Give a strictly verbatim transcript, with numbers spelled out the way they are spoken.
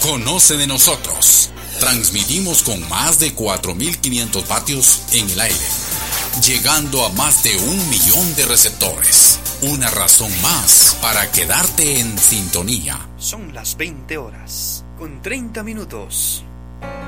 Conoce de nosotros. Transmitimos con más de cuatro mil quinientos vatios en el aire, llegando a más de un millón de receptores. Una razón más para quedarte en sintonía. Son las veinte horas, con treinta minutos.